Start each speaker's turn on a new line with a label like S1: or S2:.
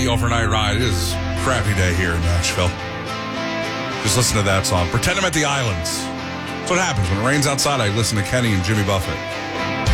S1: the overnight ride. It is a crappy day here in Nashville. Just listen to that song. Pretend I'm at the Islands. That's what happens when it rains outside. I listen to Kenny and Jimmy Buffett.